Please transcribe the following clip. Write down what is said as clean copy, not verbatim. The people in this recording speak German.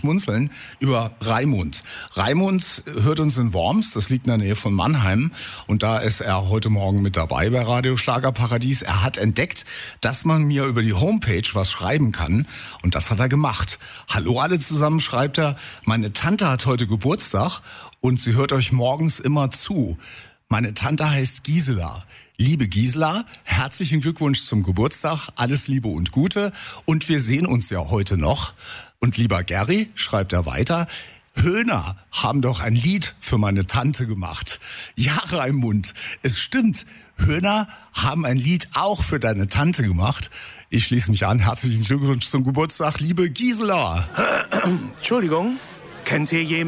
schmunzeln über Raimund. Raimund hört uns in Worms, das liegt in der Nähe von Mannheim. Und da ist er heute Morgen mit dabei bei Radio Schlagerparadies. Er hat entdeckt, dass man mir über die Homepage was schreiben kann. Und das hat er gemacht. Hallo alle zusammen, schreibt er. Meine Tante hat heute Geburtstag und sie hört euch morgens immer zu. Meine Tante heißt Gisela. Liebe Gisela, herzlichen Glückwunsch zum Geburtstag, alles Liebe und Gute und wir sehen uns ja heute noch. Und lieber Gary, schreibt er weiter, Höhner haben doch ein Lied für meine Tante gemacht. Ja, Raimund, es stimmt, Höhner haben ein Lied auch für deine Tante gemacht. Ich schließe mich an, herzlichen Glückwunsch zum Geburtstag, liebe Gisela. Entschuldigung, kennt ihr jemanden?